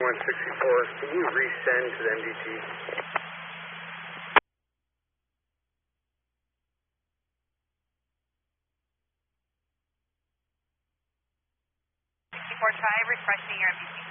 164, can you resend to the MDT? Try refreshing your MDT.